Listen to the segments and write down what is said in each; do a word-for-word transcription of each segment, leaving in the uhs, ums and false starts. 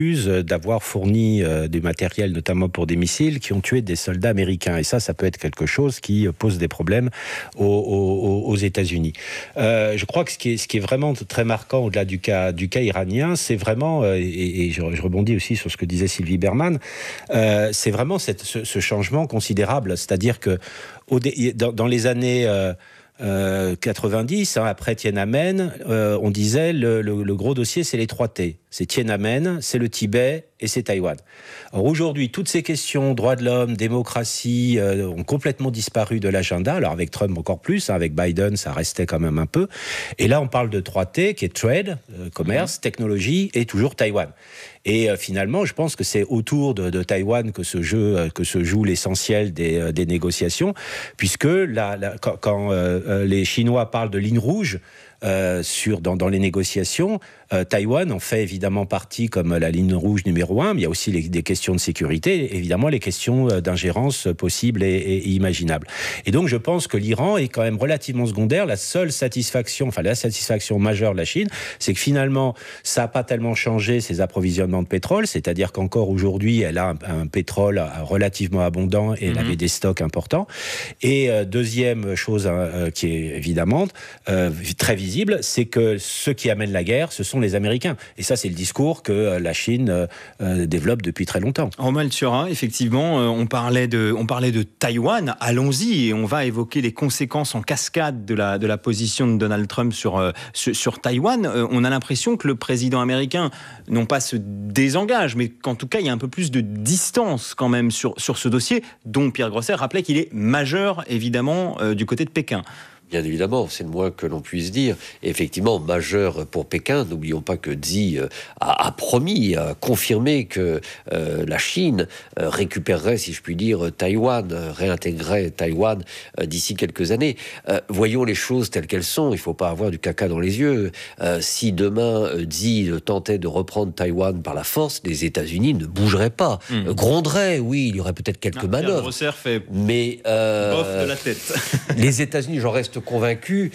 d'avoir fourni euh, du matériel, notamment pour des missiles, qui ont tué des soldats américains. Et ça, ça peut être quelque chose qui pose des problèmes aux, aux, aux États-Unis. Euh, je crois que ce qui est, ce qui est vraiment très marquant au-delà du cas, du cas iranien, c'est vraiment, euh, et, et je, je rebondis aussi sur ce que disait Sylvie Berman, euh, c'est vraiment cette, ce, ce changement considérable. C'est-à-dire que au, dans, dans les années... Euh, Euh, quatre-vingt-dix, hein, après Tiananmen, euh, on disait le, le, le gros dossier, c'est les trois T. C'est Tiananmen, c'est le Tibet et c'est Taïwan. Or aujourd'hui, toutes ces questions, droits de l'homme, démocratie, euh, ont complètement disparu de l'agenda. Alors avec Trump encore plus, hein, avec Biden, ça restait quand même un peu. Et là, on parle de trois T, qui est trade, euh, commerce, mmh. technologie et toujours Taïwan. Et euh, finalement, je pense que c'est autour de, de Taïwan que se, jeu, euh, que se joue l'essentiel des, euh, des négociations, puisque la, la, quand, quand euh, les Chinois parlent de ligne rouge, Euh, sur, dans, dans les négociations, euh, Taïwan en fait évidemment partie comme la ligne rouge numéro un, mais il y a aussi les, des questions de sécurité, évidemment les questions d'ingérence possibles et, et, et imaginables. Et donc je pense que l'Iran est quand même relativement secondaire. La seule satisfaction, enfin la satisfaction majeure de la Chine, c'est que finalement ça n'a pas tellement changé ses approvisionnements de pétrole, c'est-à-dire qu'encore aujourd'hui elle a un, un pétrole relativement abondant et elle mmh. avait des stocks importants. Et euh, deuxième chose euh, qui est évidemment euh, très visible, c'est que ceux qui amènent la guerre, ce sont les Américains. Et ça, c'est le discours que la Chine euh, développe depuis très longtemps. Romain Alturas, effectivement, euh, on, parlait de, on parlait de Taïwan. Allons-y, et on va évoquer les conséquences en cascade de la, de la position de Donald Trump sur, euh, sur, sur Taïwan. Euh, on a l'impression que le président américain, non pas se désengage, mais qu'en tout cas, il y a un peu plus de distance quand même sur, sur ce dossier, dont Pierre Grosser rappelait qu'il est majeur, évidemment, euh, du côté de Pékin. Bien évidemment, c'est le moins que l'on puisse dire. Et effectivement, majeur pour Pékin. N'oublions pas que Xi a, a promis, a confirmé que euh, la Chine euh, récupérerait, si je puis dire, Taïwan, euh, réintégrerait Taïwan euh, d'ici quelques années. Euh, voyons les choses telles qu'elles sont. Il ne faut pas avoir du caca dans les yeux. Euh, si demain euh, Xi tentait de reprendre Taïwan par la force, les États-Unis ne bougeraient pas, mmh. euh, gronderaient. Oui, il y aurait peut-être quelques ah, manœuvres. Fait mais euh, bof de la tête. Les États-Unis, j'en reste convaincu,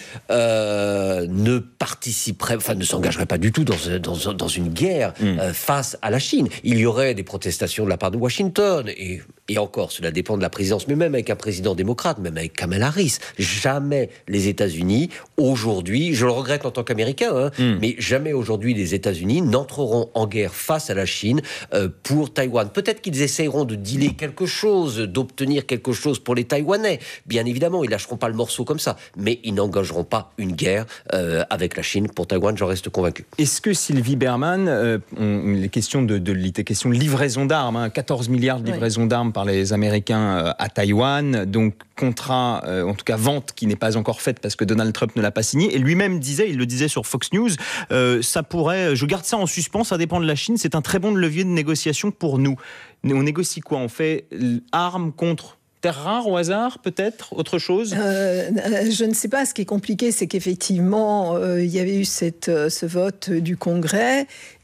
euh, ne participerait, enfin ne s'engagerait pas du tout dans, dans, dans une guerre mmh. euh, face à la Chine. Il y aurait des protestations de la part de Washington, et, et encore, cela dépend de la présidence, mais même avec un président démocrate, même avec Kamala Harris, jamais les États-Unis, aujourd'hui, je le regrette en tant qu'Américain, hein, mmh. mais jamais aujourd'hui les États-Unis n'entreront en guerre face à la Chine euh, pour Taïwan. Peut-être qu'ils essayeront de dealer quelque chose, d'obtenir quelque chose pour les Taïwanais. Bien évidemment, ils lâcheront pas le morceau comme ça. Mais ils n'engageront pas une guerre euh, avec la Chine. Pour Taïwan, j'en reste convaincu. Est-ce que Sylvie Berman, euh, on, les questions de, de, les questions de livraison d'armes, hein, quatorze milliards de livraison oui. d'armes par les Américains euh, à Taïwan, donc contrat, euh, en tout cas vente qui n'est pas encore faite parce que Donald Trump ne l'a pas signé, et lui-même disait, il le disait sur Fox News, euh, ça pourrait, je garde ça en suspens, ça dépend de la Chine, c'est un très bon levier de négociation pour nous. On négocie quoi ? On fait armes contre terre rare au hasard, peut-être ? Autre chose ? euh, Je ne sais pas. Ce qui est compliqué, c'est qu'effectivement, euh, il y avait eu cette, euh, ce vote du Congrès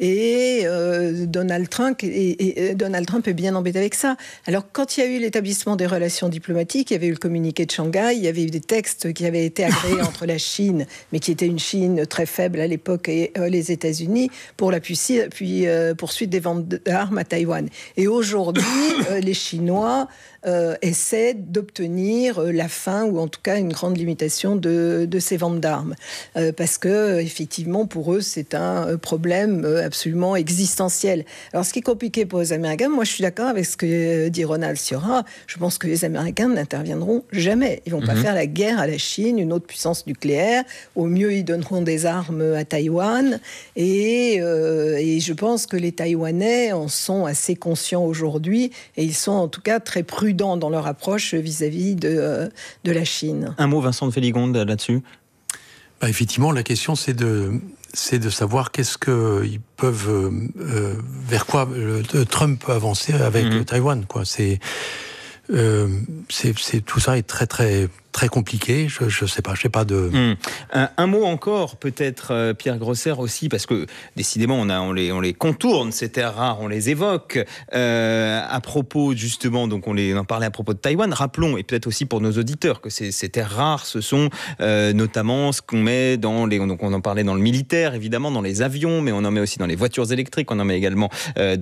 et euh, Donald Trump, et, et Donald Trump est bien embêté avec ça. Alors, quand il y a eu l'établissement des relations diplomatiques, il y avait eu le communiqué de Shanghai, il y avait eu des textes qui avaient été agréés entre la Chine, mais qui était une Chine très faible à l'époque, et euh, les États-Unis, pour la puis, puis, euh, poursuite des ventes d'armes à Taïwan. Et aujourd'hui, euh, les Chinois Euh, essaie d'obtenir euh, la fin, ou en tout cas une grande limitation de, de ces ventes d'armes. Euh, parce que, effectivement, pour eux, c'est un euh, problème euh, absolument existentiel. Alors, ce qui est compliqué pour les Américains, moi, je suis d'accord avec ce que dit Ronald Alturas. Je pense que les Américains n'interviendront jamais. Ils ne vont mm-hmm. pas faire la guerre à la Chine, une autre puissance nucléaire. Au mieux, ils donneront des armes à Taïwan. Et, euh, et je pense que les Taïwanais en sont assez conscients aujourd'hui. Et ils sont, en tout cas, très prudents dans leur approche vis-à-vis de, euh, de la Chine. Un mot, Vincent de Féligonde, là-dessus ? Bah, effectivement, la question, c'est de, c'est de savoir qu'est-ce qu'ils peuvent, euh, vers quoi euh, Trump peut avancer avec mmh. Taïwan, quoi. C'est, euh, c'est, c'est, tout ça est très très très compliqué. Je, je sais pas, je sais pas de. Mmh. Un, un mot encore, peut-être euh, Pierre Grosser aussi, parce que décidément on a on les on les contourne ces terres rares, on les évoque euh, à propos justement. Donc on les on en parlait à propos de Taïwan. Rappelons et peut-être aussi pour nos auditeurs que ces, ces terres rares, ce sont euh, notamment ce qu'on met dans les. Donc on en parlait dans le militaire évidemment, dans les avions, mais on en met aussi dans les voitures électriques. On en met également euh,